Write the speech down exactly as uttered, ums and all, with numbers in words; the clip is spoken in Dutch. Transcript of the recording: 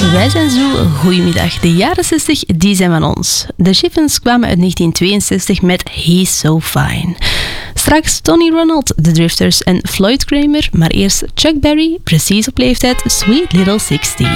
Wij zijn zo, goedemiddag. De jaren zestig, die zijn van ons. De Chiffons kwamen uit negentien tweeënzestig met He's So Fine. Straks Tony Ronald, The Drifters en Floyd Kramer, maar eerst Chuck Berry, precies op leeftijd Sweet Little sixteen.